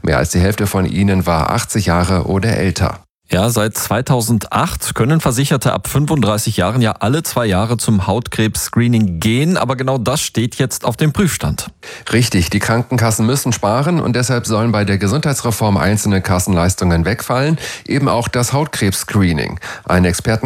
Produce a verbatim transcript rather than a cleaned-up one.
Mehr als die Hälfte von ihnen war achtzig Jahre oder älter. Ja, seit zweitausendacht können Versicherte ab fünfunddreißig Jahren ja alle zwei Jahre zum Hautkrebs-Screening gehen, aber genau das steht jetzt auf dem Prüfstand. Richtig, die Krankenkassen müssen sparen und deshalb sollen bei der Gesundheitsreform einzelne Kassenleistungen wegfallen, eben auch das Hautkrebs-Screening. Ein Experten